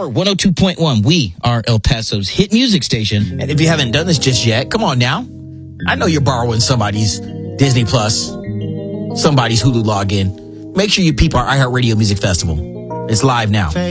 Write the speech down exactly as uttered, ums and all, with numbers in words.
Power one oh two point one. We are El Paso's hit music station. And if you haven't done this just yet, come on now. I know you're borrowing somebody's Disney Plus, somebody's Hulu login. Make sure you peep our iHeartRadio Music Festival. It's live now.